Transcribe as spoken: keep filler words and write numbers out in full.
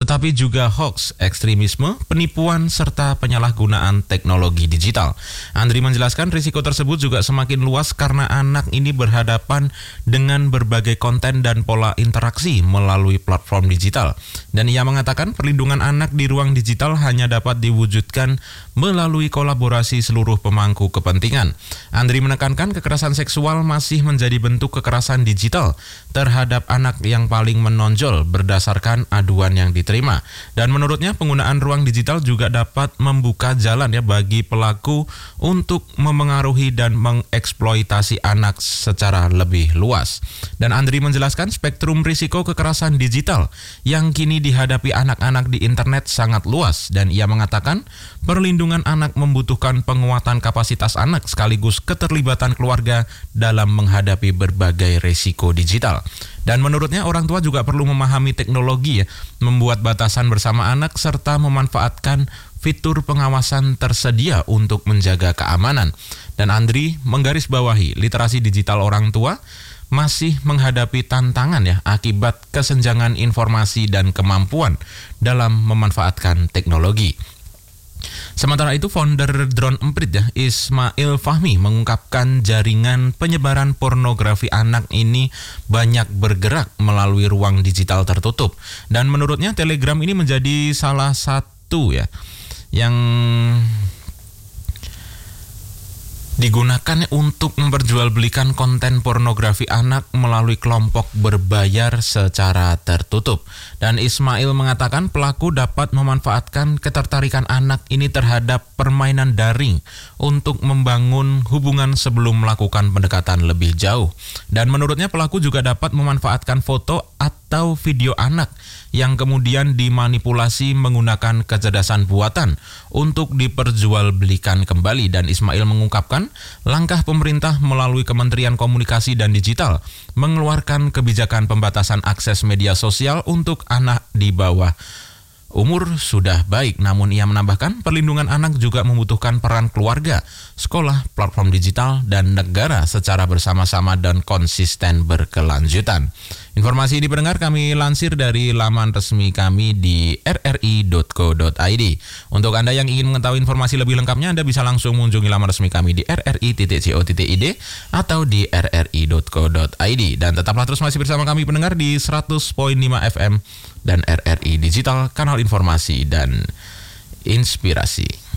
tetapi juga hoax, ekstremisme, penipuan, serta penyalahgunaan teknologi digital. Andri menjelaskan risiko tersebut juga semakin luas karena anak ini berhadapan dengan berbagai konten dan pola interaksi melalui platform digital. Dan ia mengatakan perlindungan anak di ruang digital hanya dapat diwujudkan melalui kolaborasi seluruh pemangku kepentingan. Andri menekankan kekerasan seksual masih menjadi bentuk kekerasan digital terhadap anak yang paling menonjol berdasarkan aduan yang diterima. Dan menurutnya penggunaan ruang digital juga dapat membuka jalan ya bagi pelaku untuk memengaruhi dan mengeksploitasi anak secara lebih luas. Dan Andri menjelaskan spektrum risiko kekerasan digital yang kini dihadapi anak-anak di internet sangat luas, dan ia mengatakan perlindungan anak membutuhkan penguatan kapasitas anak sekaligus keterlibatan keluarga dalam menghadapi berbagai risiko digital. Dan menurutnya orang tua juga perlu memahami teknologi ya, membuat batasan bersama anak serta memanfaatkan fitur pengawasan tersedia untuk menjaga keamanan. Dan Andri menggarisbawahi literasi digital orang tua masih menghadapi tantangan ya akibat kesenjangan informasi dan kemampuan dalam memanfaatkan teknologi. Sementara itu, founder Drone Emprit ya, Ismail Fahmi mengungkapkan jaringan penyebaran pornografi anak ini banyak bergerak melalui ruang digital tertutup. Dan menurutnya Telegram ini menjadi salah satu ya yang digunakan untuk memperjualbelikan konten pornografi anak melalui kelompok berbayar secara tertutup. Dan Ismail mengatakan pelaku dapat memanfaatkan ketertarikan anak ini terhadap permainan daring untuk membangun hubungan sebelum melakukan pendekatan lebih jauh. Dan menurutnya pelaku juga dapat memanfaatkan foto atau video anak yang kemudian dimanipulasi menggunakan kecerdasan buatan untuk diperjualbelikan kembali. Dan Ismail mengungkapkan langkah pemerintah melalui Kementerian Komunikasi dan Digital mengeluarkan kebijakan pembatasan akses media sosial untuk anak di bawah umur sudah baik. Namun ia menambahkan perlindungan anak juga membutuhkan peran keluarga, sekolah, platform digital, dan negara secara bersama-sama dan konsisten berkelanjutan. Informasi ini pendengar kami lansir dari laman resmi kami di r r i dot co dot i d. Untuk Anda yang ingin mengetahui informasi lebih lengkapnya, Anda bisa langsung mengunjungi laman resmi kami di r r i titik co titik i d atau di r r i dot co dot i d. Dan tetaplah terus masih bersama kami pendengar di seratus koma lima F M dan R R I Digital, kanal informasi dan inspirasi.